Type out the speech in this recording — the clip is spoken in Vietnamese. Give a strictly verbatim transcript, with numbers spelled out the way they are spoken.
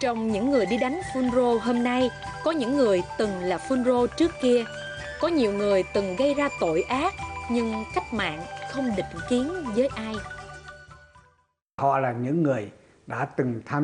Trong những người đi đánh phun rô hôm nay, có những người từng là phun rô trước kia. Có nhiều người từng gây ra tội ác, nhưng cách mạng không định kiến với ai. Họ là những người đã từng tham